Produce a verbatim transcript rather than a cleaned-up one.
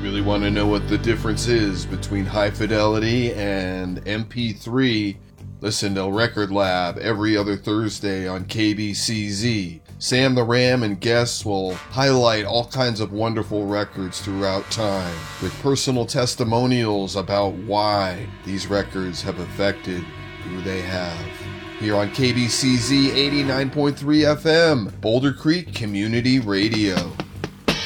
Really want to know what the difference is between high fidelity and M P three? Listen to Record Lab every other Thursday on K B C Z. Sam the Ram and guests will highlight all kinds of wonderful records throughout time, with personal testimonials about why these records have affected who they have. Here on K B C Z eighty-nine point three F M, Boulder Creek Community Radio.